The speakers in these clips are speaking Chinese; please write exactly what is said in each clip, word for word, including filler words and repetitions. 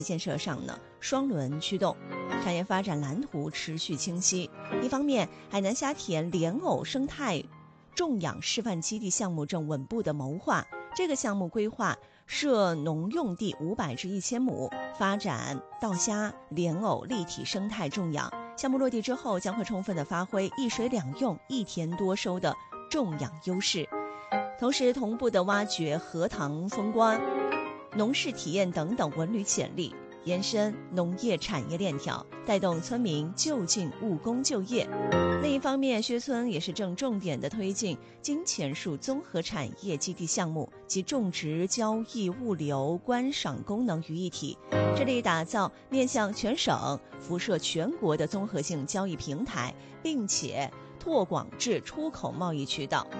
建设上呢双轮驱动，产业发展蓝图持续清晰。一方面，海南虾田莲藕生态种养示范基地项目正稳步的谋划，这个项目规划设农用地五百至一千亩，发展稻虾、莲藕立体生态种养。项目落地之后，将会充分的发挥一水两用、一田多收的种养优势，同时同步的挖掘荷塘风光、农事体验等等文旅潜力，延伸农业产业链条，带动村民就近务工就业。另一方面，薛村也是正重点的推进金钱树综合产业基地项目及种植、交易、物流、观赏功能于一体，致力打造面向全省、辐射全国的综合性交易平台，并且拓广至出口贸易渠道。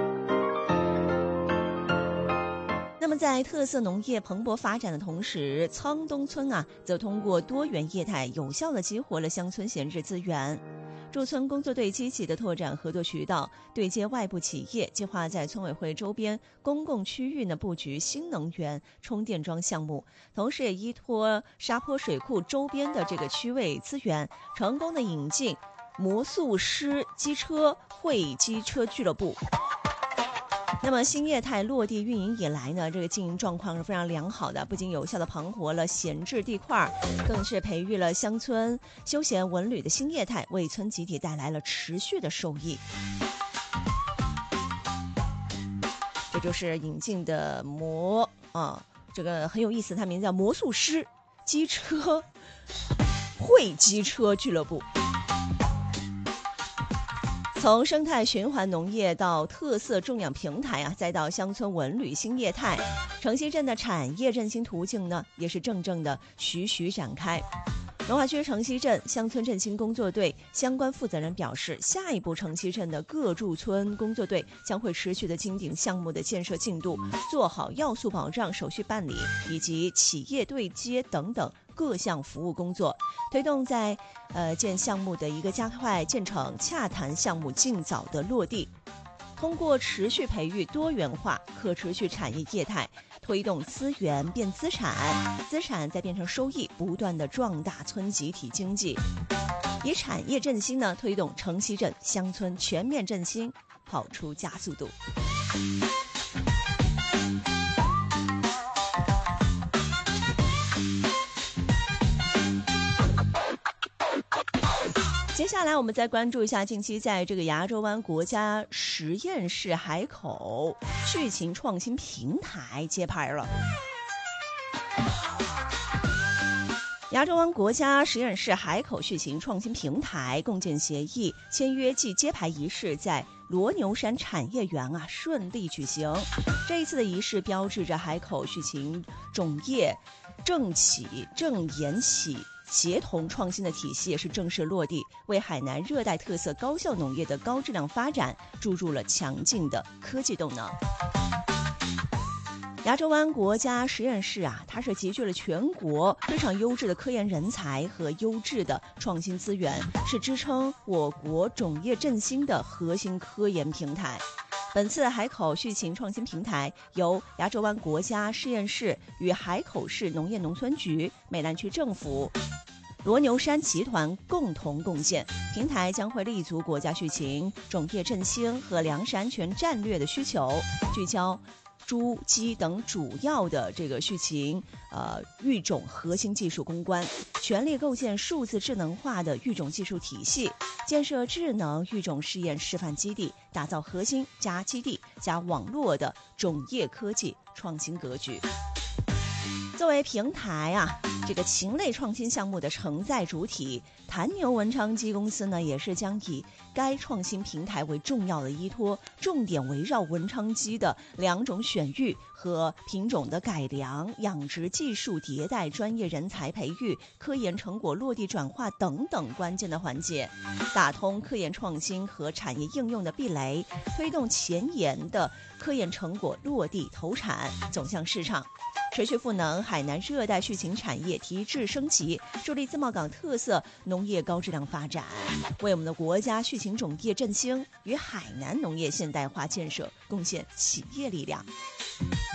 那么在特色农业蓬勃发展的同时，沧东村啊，则通过多元业态有效地激活了乡村闲置资源。驻村工作队积极地拓展合作渠道，对接外部企业，计划在村委会周边公共区域呢布局新能源充电桩项目，同时也依托沙坡水库周边的这个区位资源，成功地引进魔术师机车会机车俱乐部。那么新业态落地运营以来呢，这个经营状况是非常良好的，不仅有效地盘活了闲置地块，更是培育了乡村休闲文旅的新业态，为村集体带来了持续的收益。这就是引进的魔啊，这个很有意思，它名字叫魔术师机车会机车俱乐部。从生态循环农业到特色种养平台啊，再到乡村文旅新业态，城西镇的产业振兴途径呢，也是正正的徐徐展开。文化区城西镇乡村振兴工作队相关负责人表示，下一步城西镇的各驻村工作队将会持续的精简项目的建设进度，做好要素保障、手续办理以及企业对接等等各项服务工作，推动在呃建项目的一个加快建成，洽谈项目尽早的落地。通过持续培育多元化可持续产业业态，推动资源变资产，资产再变成收益，不断的壮大村集体经济，以产业振兴呢推动城西镇乡村全面振兴，跑出加速度。接下来我们再关注一下近期在这个牙洲湾国家实验室海口畜禽创新平台揭牌了。牙洲湾国家实验室海口畜禽创新平台共建协议签约暨揭牌仪式在罗牛山产业园啊顺利举行。这一次的仪式标志着海口畜禽种业政企政研企协同创新的体系也是正式落地，为海南热带特色高效农业的高质量发展注入了强劲的科技动能。牙洲湾国家实验室啊，它是集聚了全国非常优质的科研人才和优质的创新资源，是支撑我国种业振兴的核心科研平台。本次海口畜禽创新平台由牙洲湾国家实验室与海口市农业农村局、美兰区政府、罗牛山集团共同贡献，平台将会立足国家畜禽种业振兴和粮食安全战略的需求，聚焦猪、鸡等主要的这个畜禽呃育种核心技术攻关，全力构建数字智能化的育种技术体系，建设智能育种试验示范基地，打造核心加基地加网络的种业科技创新格局。作为平台啊，这个禽类创新项目的承载主体，谭牛文昌鸡公司呢，也是将以该创新平台为重要的依托，重点围绕文昌鸡的两种选育和品种的改良、养殖技术迭代、专业人才培育、科研成果落地转化等等关键的环节，打通科研创新和产业应用的壁垒，推动前沿的科研成果落地投产，走向市场。持续赋能海南热带畜禽产业提质升级，助力自贸港特色农业高质量发展，为我们的国家畜禽种业振兴与海南农业现代化建设贡献企业力量。